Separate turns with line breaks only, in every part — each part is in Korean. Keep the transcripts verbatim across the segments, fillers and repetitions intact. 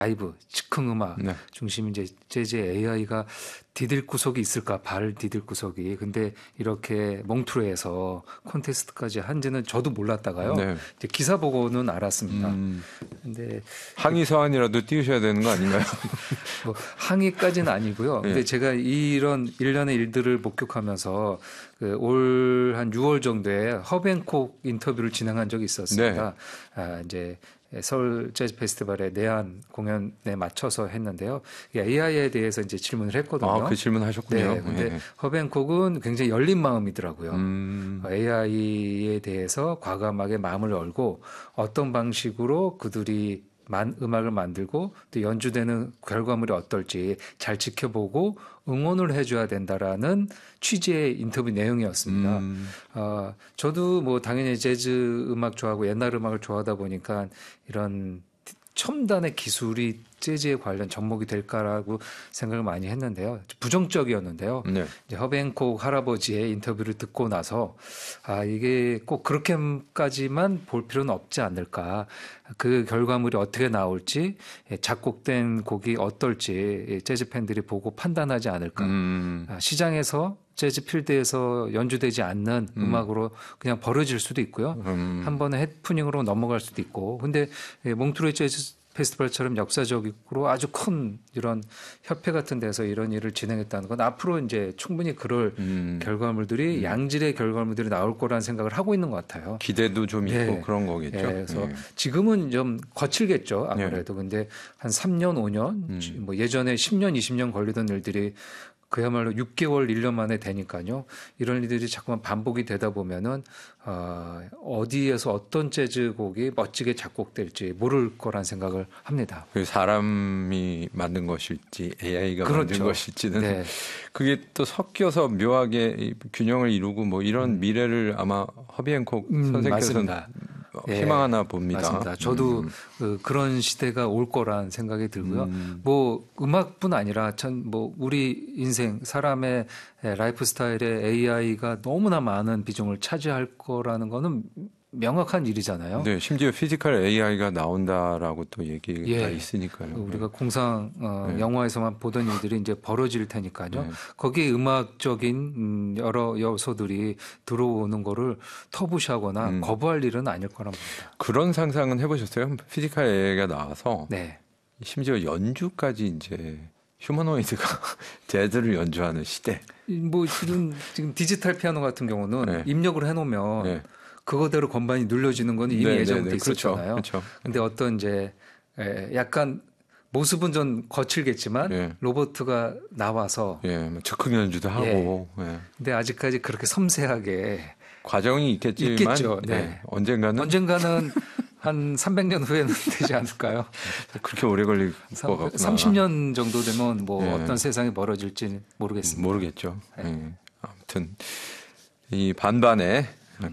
라이브, 즉흥 음악
네.
중심 이제 재즈의 에이아이가 디딜 구석이 있을까, 발 디딜 구석이. 근데 이렇게 몽트레에서 콘테스트까지 한지는 저도 몰랐다가요.
네.
이제 기사 보고는 알았습니다.
음,
근데
항의 서한이라도 띄우셔야 되는 거 아닌가요?
뭐 항의까지는 아니고요. 근데
네.
제가 이런 일련의 일들을 목격하면서 그 올 한 유월 정도에 허브앤콕 인터뷰를 진행한 적이 있었습니다.
네.
아, 이제 서울 재즈 페스티벌의 내한 공연에 맞춰서 했는데요. 에이아이에 대해서 이제 질문을 했거든요.
아, 그 질문 하셨군요.
네, 근데
네.
허브앤콕은 굉장히 열린 마음이더라고요.
음,
에이아이에 대해서 과감하게 마음을 열고 어떤 방식으로 그들이 만, 음악을 만들고 또 연주되는 결과물이 어떨지 잘 지켜보고 응원을 해줘야 된다라는 취지의 인터뷰 내용이었습니다.
음,
어, 저도 뭐 당연히 재즈 음악 좋아하고 옛날 음악을 좋아하다 보니까 이런 첨단의 기술이 재즈에 관련 접목이 될까라고 생각을 많이 했는데요. 부정적이었는데요.
네.
이제 허브앤콕 할아버지의 인터뷰를 듣고 나서 아 이게 꼭 그렇게까지만 볼 필요는 없지 않을까. 그 결과물이 어떻게 나올지 작곡된 곡이 어떨지 재즈 팬들이 보고 판단하지 않을까.
음,
아, 시장에서 재즈 필드에서 연주되지 않는
음.
음악으로 그냥 버려질 수도 있고요.
음,
한 번에 해프닝으로 넘어갈 수도 있고. 근데 몽트레 재즈 페스티벌처럼 역사적으로 아주 큰 이런 협회 같은 데서 이런 일을 진행했다는 건 앞으로 이제 충분히 그럴
음.
결과물들이
음.
양질의 결과물들이 나올 거라는 생각을 하고 있는 것 같아요.
기대도 좀 있고
네.
그런 거겠죠.
예, 그래서
예.
지금은 좀 거칠겠죠. 아무래도. 근데 한 삼 년, 오 년,
음.
뭐 예전에 십 년, 이십 년 걸리던 일들이 그야말로 육 개월, 일 년 만에 되니까요. 이런 일들이 자꾸만 반복이 되다 보면은 어, 어디에서 어떤 재즈 곡이 멋지게 작곡될지 모를 거란 생각을 합니다.
그 사람이 만든 것일지 에이아이가
그렇죠.
만든 것일지는
네.
그게 또 섞여서 묘하게 이 균형을 이루고 뭐 이런 미래를 아마 허비앤콕
음,
선생께서는
맞습니다. 예,
희망하나 봅니다.
맞습니다. 저도
음.
그, 그런 시대가 올 거란 생각이 들고요.
음.
뭐 음악뿐 아니라 전 뭐 우리 인생 사람의 라이프 스타일에 에이아이가 너무나 많은 비중을 차지할 거라는 거는 명확한 일이잖아요.
네, 심지어 피지컬 에이아이가 나온다라고 또 얘기가
예.
있으니까요.
우리가 공상 어,
네.
영화에서만 보던 일들이 이제 벌어질 테니까요.
네.
거기에 음악적인 음, 여러 요소들이 들어오는 거를 터부시하거나
음.
거부할 일은 아닐 거란 봅니다.
그런 상상은 해보셨어요? 피지컬 에이아이가 나와서
네.
심지어 연주까지 이제 휴머노이드가 재즈를 연주하는 시대.
뭐 지금 지금 디지털 피아노 같은 경우는
네.
입력을 해놓으면
네.
그거대로 건반이 눌려지는 건 이미
네,
예전부터
네, 네.
있었잖아요.
그렇죠. 그렇죠.
근데 어떤 이제 에, 약간 모습은 좀 거칠겠지만
예.
로봇가 나와서
예, 뭐 즉흥 연주도 하고. 예.
근데 아직까지 그렇게 섬세하게
과정이 있겠지만
있겠죠. 네.
예, 언젠가는
언젠가는 한 삼백 년 후에는 되지 않을까요?
그렇게 오래 걸릴 것 같구나.
삼십 년 정도 되면 뭐
예.
어떤 세상이 벌어질지 모르겠습니다.
모르겠죠.
네.
예. 아무튼 이 반반의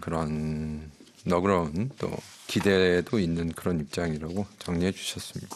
그런 너그러운 또 기대도 있는 그런 입장이라고 정리해 주셨습니다.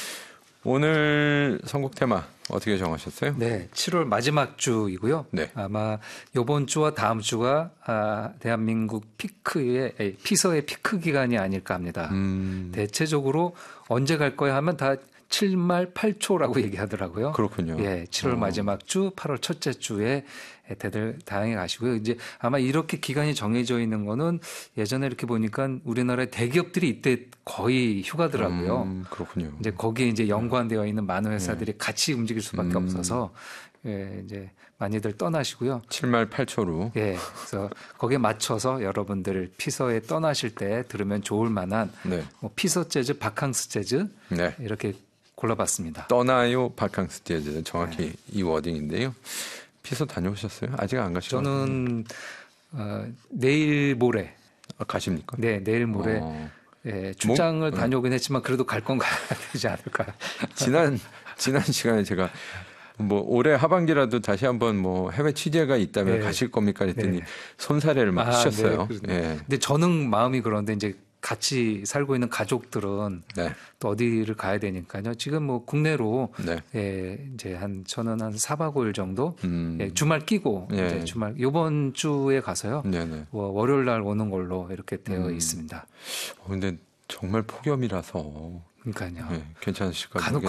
오늘 선곡 테마 어떻게 정하셨어요?
네, 칠월 마지막 주이고요.
네.
아마 이번 주와 다음 주가 아, 대한민국 피크의 에이, 피서의 피크 기간이 아닐까 합니다.
음,
대체적으로 언제 갈 거야 하면 다 칠 말 팔 초라고 얘기하더라고요.
그렇군요.
예, 칠월
어.
마지막 주, 팔월 첫째 주에 대들 다양히 가시고요. 이제 아마 이렇게 기간이 정해져 있는 거는 예전에 이렇게 보니까 우리나라의 대기업들이 이때 거의 휴가더라고요.
음, 그렇군요.
이제 거기에 이제 연관되어 있는 많은 회사들이 같이 움직일 수밖에
음.
없어서 예, 이제 많이들 떠나시고요.
칠 말 팔 초로.
예, 그래서 거기에 맞춰서 여러분들 피서에 떠나실 때 들으면 좋을 만한
네.
뭐 피서 재즈, 바캉스 재즈
네.
이렇게 골라봤습니다.
떠나요 바캉스 재즈 정확히 네. 이 워딩인데요. 피서 다녀오셨어요? 아직 안 가시죠?
저는 어, 내일 모레
아, 가십니까?
네, 내일 모레
어.
예, 출장을
뭐,
다녀오긴 했지만 그래도 갈 건 가야 되지 않을까.
지난 지난 시간에 제가 뭐 올해 하반기라도 다시 한번 뭐 해외 취재가 있다면
네.
가실 겁니까 했더니
네.
손사래를 막
아,
하셨어요.
네,
예.
근데 저는 마음이 그런데 이제 같이 살고 있는 가족들은
네.
또 어디를 가야 되니까요. 지금 뭐 국내로
네.
예, 이제 한 저는 한 사 박 오 일 정도
음.
예, 주말 끼고
예.
이제 주말 이번 주에 가서요.
네네.
뭐 월요일 날 오는 걸로 이렇게 되어
음.
있습니다.
어, 근데 정말 폭염이라서
그러니까요.
네, 괜찮으실까
간혹
모르겠는데.